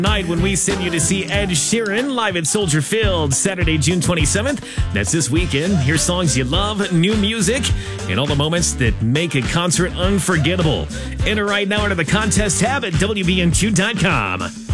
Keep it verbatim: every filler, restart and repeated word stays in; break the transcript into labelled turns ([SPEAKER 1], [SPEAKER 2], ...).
[SPEAKER 1] Night when we send you to see Ed Sheeran live at Soldier Field Saturday, June twenty-seventh. That's this weekend. Hear songs you love, new music, and all the moments that make a concert unforgettable. Enter right now into the contest tab at W B N Q dot com.